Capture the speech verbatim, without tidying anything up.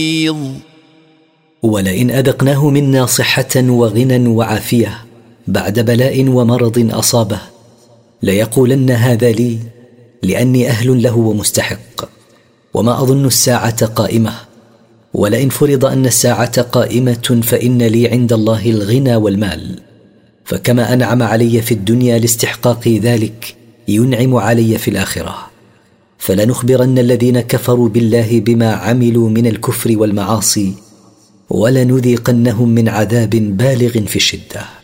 ولئن أذقناه منا صحة وغنى وعافية بعد بلاء ومرض أصابه ليقولن هذا لي لأني أهل له ومستحق. وما أظن الساعة قائمة، ولئن فرض أن الساعة قائمة فإن لي عند الله الغنى والمال، فكما أنعم علي في الدنيا لاستحقاق ذلك ينعم علي في الآخرة. فلنخبرن الذين كفروا بالله بما عملوا من الكفر والمعاصي ولنذيقنهم من عذاب بالغ في الشدة.